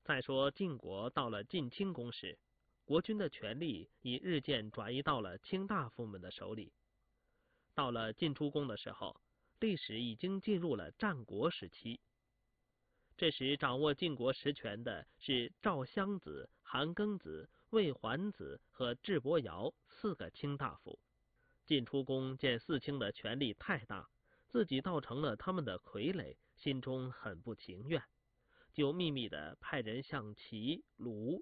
再说晋国到了晋清公时，国君的权力已日渐转移到了卿大夫们的手里。到了晋出公的时候，历史已经进入了战国时期。这时掌握晋国实权的是赵襄子、韩庚子、魏桓子和智伯瑶4个卿大夫。晋出公见4卿的权力太大，自己倒成了他们的傀儡，心中很不情愿，就秘密地派人向齐、鲁、